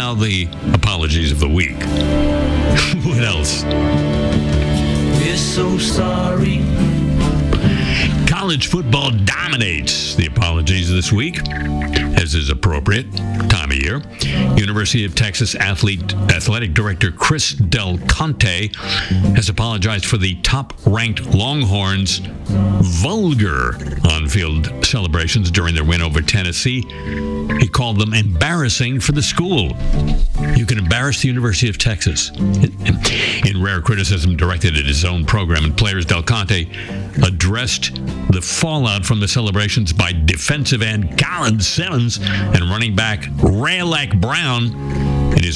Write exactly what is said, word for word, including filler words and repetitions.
now the apologies of the week. What else? We're so sorry. College football dominates the apologies this week, as is appropriate time of year. University of Texas athlete athletic director Chris Del Conte has apologized for the top-ranked Longhorns' vulgar on-field celebrations during their win over Tennessee. He called them embarrassing for the school. You can embarrass the University of Texas. In rare criticism directed at his own program and players, Del Conte addressed the fallout from the celebrations by defensive end Colin Simmons and running back Rayleigh Brown